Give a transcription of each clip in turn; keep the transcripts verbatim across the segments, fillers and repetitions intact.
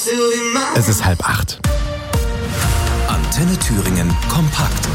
Es ist halb acht. Antenne Thüringen kompakt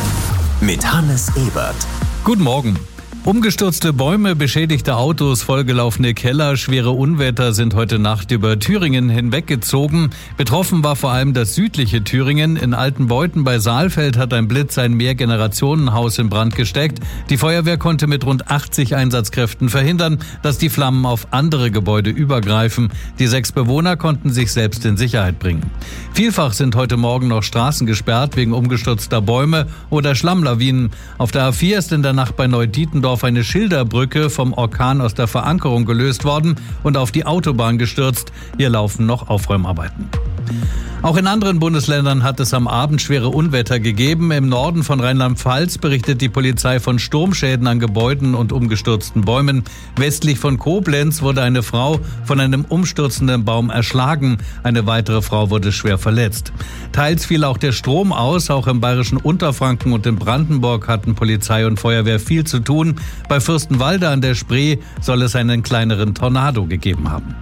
mit Hannes Ebert. Guten Morgen. Umgestürzte Bäume, beschädigte Autos, vollgelaufene Keller, schwere Unwetter sind heute Nacht über Thüringen hinweggezogen. Betroffen war vor allem das südliche Thüringen. In Altenbeuthen bei Saalfeld hat ein Blitz ein Mehrgenerationenhaus in Brand gesteckt. Die Feuerwehr konnte mit rund achtzig Einsatzkräften verhindern, dass die Flammen auf andere Gebäude übergreifen. Die sechs Bewohner konnten sich selbst in Sicherheit bringen. Vielfach sind heute Morgen noch Straßen gesperrt wegen umgestürzter Bäume oder Schlammlawinen. Auf der A vier ist in der Nacht bei Neudietendorf eine Schilderbrücke vom Orkan aus der Verankerung gelöst worden und auf die Autobahn gestürzt. Hier laufen noch Aufräumarbeiten. Auch in anderen Bundesländern hat es am Abend schwere Unwetter gegeben. Im Norden von Rheinland-Pfalz berichtet die Polizei von Sturmschäden an Gebäuden und umgestürzten Bäumen. Westlich von Koblenz wurde eine Frau von einem umstürzenden Baum erschlagen. Eine weitere Frau wurde schwer verletzt. Teils fiel auch der Strom aus. Auch im bayerischen Unterfranken und in Brandenburg hatten Polizei und Feuerwehr viel zu tun. Bei Fürstenwalde an der Spree soll es einen kleineren Tornado gegeben haben.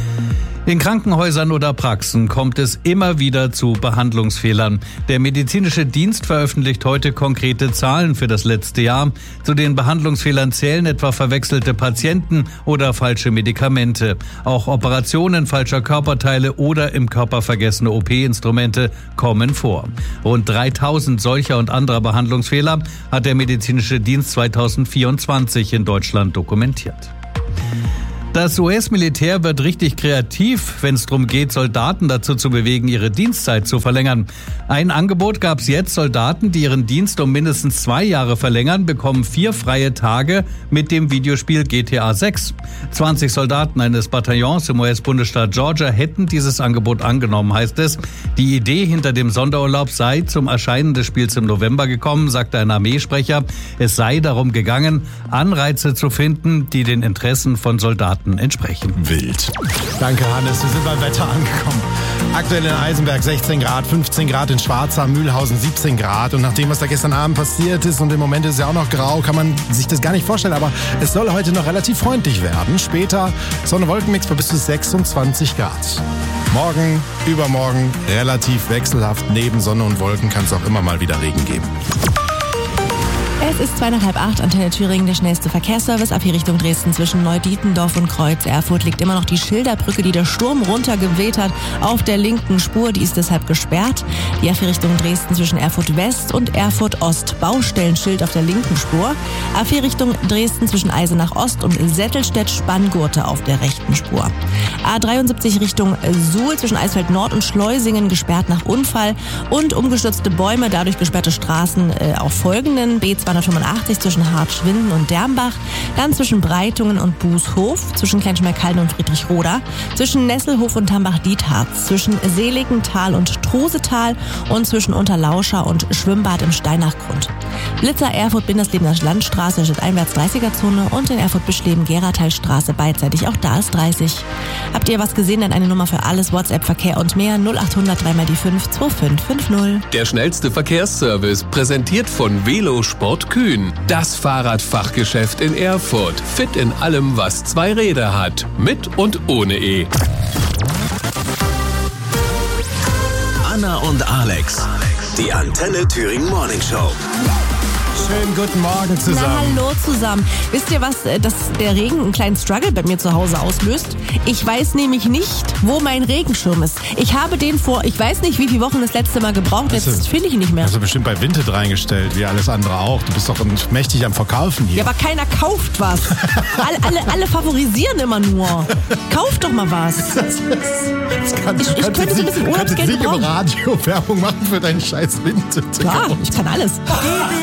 In Krankenhäusern oder Praxen kommt es immer wieder zu Behandlungsfehlern. Der medizinische Dienst veröffentlicht heute konkrete Zahlen für das letzte Jahr. Zu den Behandlungsfehlern zählen etwa verwechselte Patienten oder falsche Medikamente. Auch Operationen falscher Körperteile oder im Körper vergessene O P-Instrumente kommen vor. Rund dreitausend solcher und anderer Behandlungsfehler hat der medizinische Dienst zweitausendvierundzwanzig in Deutschland dokumentiert. Das U S-Militär wird richtig kreativ, wenn es darum geht, Soldaten dazu zu bewegen, ihre Dienstzeit zu verlängern. Ein Angebot gab es jetzt. Soldaten, die ihren Dienst um mindestens zwei Jahre verlängern, bekommen vier freie Tage mit dem Videospiel G T A sechs. zwanzig Soldaten eines Bataillons im U S-Bundesstaat Georgia hätten dieses Angebot angenommen, heißt es. Die Idee hinter dem Sonderurlaub sei zum Erscheinen des Spiels im November gekommen, sagte ein Armeesprecher. Es sei darum gegangen, Anreize zu finden, die den Interessen von Soldaten entsprechen. Wild. Danke, Hannes. Wir sind beim Wetter angekommen. Aktuell in Eisenberg sechzehn Grad, fünfzehn Grad in Schwarzheim, Mühlhausen siebzehn Grad. Und nach dem, was da gestern Abend passiert ist und im Moment ist es ja auch noch grau, kann man sich das gar nicht vorstellen. Aber es soll heute noch relativ freundlich werden. Später Sonne-Wolkenmix bei bis zu sechsundzwanzig Grad. Morgen, übermorgen relativ wechselhaft. Neben Sonne und Wolken kann es auch immer mal wieder Regen geben. Es ist zwei nach halb acht, Antenne Thüringen, der schnellste Verkehrsservice. Ab hier Richtung Dresden zwischen Neudietendorf und Kreuz Erfurt liegt immer noch die Schilderbrücke, die der Sturm runtergeweht hat, auf der linken Spur. Die ist deshalb gesperrt. Die ab hier Richtung Dresden zwischen Erfurt West und Erfurt Ost. Baustellenschild auf der linken Spur. Ab hier Richtung Dresden zwischen Eisenach Ost und Settelstedt Spanngurte auf der rechten Spur. A dreiundsiebzig Richtung Suhl zwischen Eisfeld Nord und Schleusingen gesperrt nach Unfall und umgestürzte Bäume, dadurch gesperrte Straßen äh, auf folgenden: B zweihundertfünfundachtzig zwischen Hartschwinden und Dermbach, dann zwischen Breitungen und Bußhof, zwischen Kleinschmeickalden und Friedrichroda, zwischen Nesselhof und Tambach-Dietharz, zwischen Seligenthal und Trosetal und zwischen Unterlauscher und Schwimmbad im Steinachgrund. Blitzer Erfurt Binderslebner Landstraße stadteinwärts dreißiger-Zone und in Erfurt Beschleben Geratalstraße beidseitig, auch da ist dreißig. Habt ihr was gesehen? Dann eine Nummer für alles, WhatsApp, Verkehr und mehr null achthundert drei mal die fünf zwei fünf fünf null. Der schnellste Verkehrsservice, präsentiert von Velosport Kühn. Das Fahrradfachgeschäft in Erfurt. Fit in allem, was zwei Räder hat. Mit und ohne E. Anna und Alex. Die Antenne Thüringen Morning Show. Schönen guten Morgen zusammen. Na, hallo zusammen. Wisst ihr, was äh, dass der Regen einen kleinen Struggle bei mir zu Hause auslöst? Ich weiß nämlich nicht, wo mein Regenschirm ist. Ich habe den vor, ich weiß nicht, wie viele Wochen das letzte Mal gebraucht. Also, jetzt finde ich ihn nicht mehr. Also bestimmt bei Vinted reingestellt, wie alles andere auch. Du bist doch mächtig am Verkaufen hier. Ja, aber keiner kauft was. alle, alle, alle favorisieren immer nur. Kauft doch mal was. Das, das, das kann, ich, ich könnte so ein bisschen Urlaubsgeld gebrauchen. Du gebrauchen. könntest nicht im Radio Werbung machen für deinen scheiß Vinted. Klar, ich kann alles.